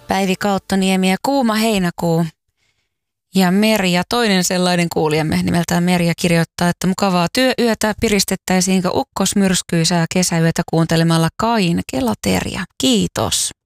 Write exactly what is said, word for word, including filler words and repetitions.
Päivi Kauttoniemi ja kuuma heinäkuu. Ja Merja, toinen sellainen kuulijamme nimeltään Merja, kirjoittaa, että mukavaa työyötä, piristettäisiinkö ukkosmyrskyisää kesäyötä kuuntelemalla Kain Kelateria. Kiitos.